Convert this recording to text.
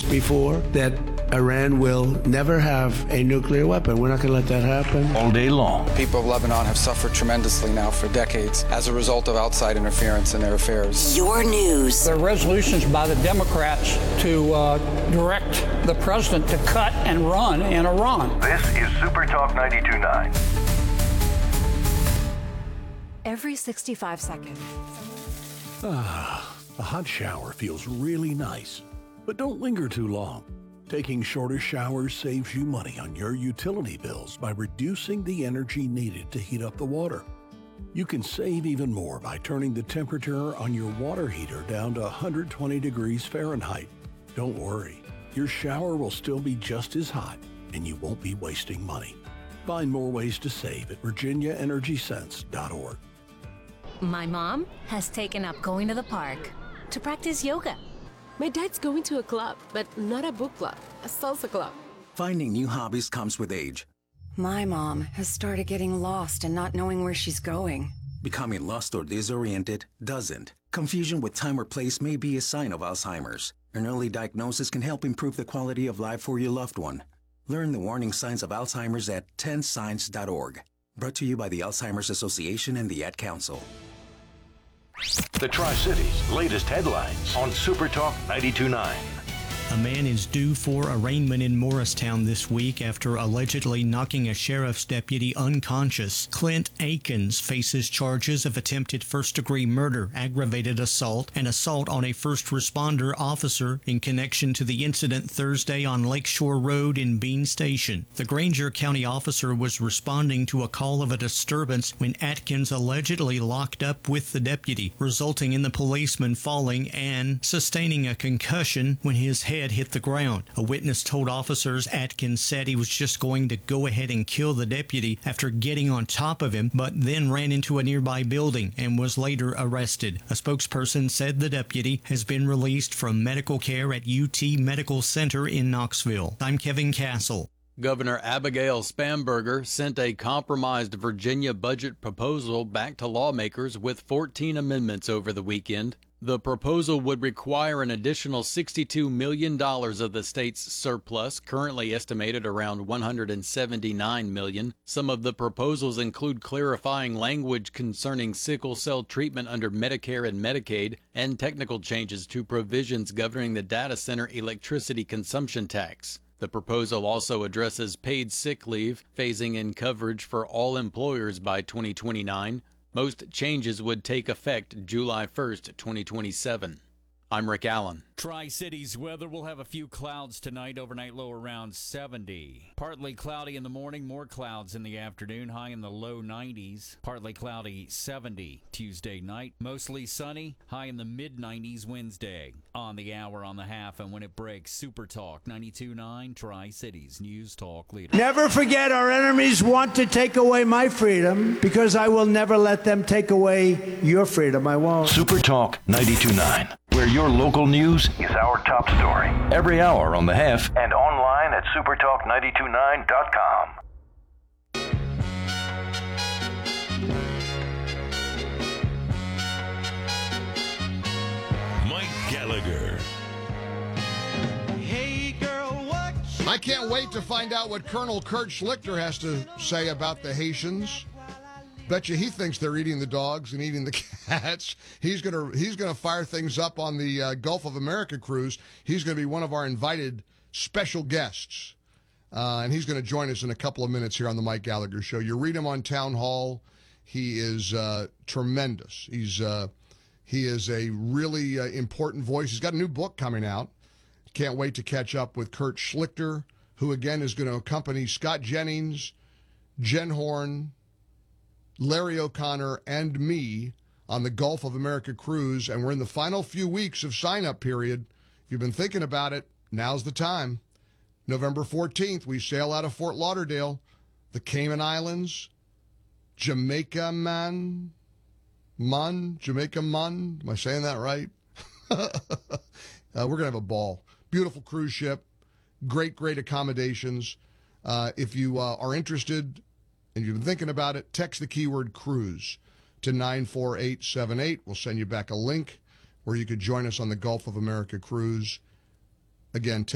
before that Iran will never have a nuclear weapon. We're not going to let that happen. All day long. People of Lebanon have suffered tremendously now for decades as a result of outside interference in their affairs. Your news. There are resolutions by the Democrats to direct the president to cut and run in Iran. This is Super Talk 92.9. Every 65 seconds. A hot shower feels really nice, but don't linger too long. Taking shorter showers saves you money on your utility bills by reducing the energy needed to heat up the water. You can save even more by turning the temperature on your water heater down to 120 degrees Fahrenheit. Don't worry, your shower will still be just as hot and you won't be wasting money. Find more ways to save at virginiaenergysense.org. My mom has taken up going to the park to practice yoga. My dad's going to a club, but not a book club, a salsa club. Finding new hobbies comes with age. My mom has started getting lost and not knowing where she's going. Becoming lost or disoriented doesn't. Confusion with time or place may be a sign of Alzheimer's. An early diagnosis can help improve the quality of life for your loved one. Learn the warning signs of Alzheimer's at 10signs.org. Brought to you by the Alzheimer's Association and the Ad Council. The Tri-Cities' latest headlines on Super Talk 92.9. A man is due for arraignment in Morristown this week after allegedly knocking a sheriff's deputy unconscious. Clint Akins faces charges of attempted first-degree murder, aggravated assault, and assault on a first responder officer in connection to the incident Thursday on Lakeshore Road in Bean Station. The Granger County officer was responding to a call of a disturbance when Atkins allegedly locked up with the deputy, resulting in the policeman falling and sustaining a concussion when his head hit the ground. A witness told officers Atkins said he was just going to go ahead and kill the deputy after getting on top of him, but then ran into a nearby building and was later arrested. A spokesperson said the deputy has been released from medical care at UT Medical Center in Knoxville. I'm Kevin Castle. Governor Abigail Spanberger sent a compromised Virginia budget proposal back to lawmakers with 14 amendments over the weekend. The proposal would require an additional $62 million of the state's surplus, currently estimated around $179 million. Some of the proposals include clarifying language concerning sickle cell treatment under Medicare and Medicaid, and technical changes to provisions governing the data center electricity consumption tax. The proposal also addresses paid sick leave, phasing in coverage for all employers by 2029. Most changes would take effect July 1st, 2027. I'm Rick Allen. Tri-Cities weather will have a few clouds tonight, overnight low around 70. Partly cloudy in the morning, more clouds in the afternoon, high in the low 90s. Partly cloudy 70 Tuesday night. Mostly sunny, high in the mid-90s Wednesday. On the hour, on the half, and when it breaks, Super Talk 92.9 Tri-Cities News Talk Leader. Never forget, our enemies want to take away my freedom because I will never let them take away your freedom. I won't. Super Talk 92.9, where your local news Is our top story. every hour on the half And online at supertalk929.com. Mike Gallagher. Hey girl, what? I can't wait to find out what Colonel Kurt Schlichter has to say about the Haitians. Bet you he thinks they're eating the dogs and eating the cats. He's gonna fire things up on the Gulf of America cruise. He's gonna be one of our invited special guests, and he's gonna join us in a couple of minutes here on the Mike Gallagher Show. You read him on Town Hall. He is tremendous. He is a really important voice. He's got a new book coming out. Can't wait to catch up with Kurt Schlichter, who again is going to accompany Scott Jennings, Jen Horn, Larry O'Connor, and me on the Gulf of America cruise, and we're in the final few weeks of sign-up period. If you've been thinking about it, now's the time. November 14th, we sail out of Fort Lauderdale, the Cayman Islands, Jamaica Man. Am I saying that right? We're going to have a ball. Beautiful cruise ship, great accommodations. If you are interested and you've been thinking about it, text the keyword cruise to 94878. We'll send you back a link where you could join us on the Gulf of America cruise. Again,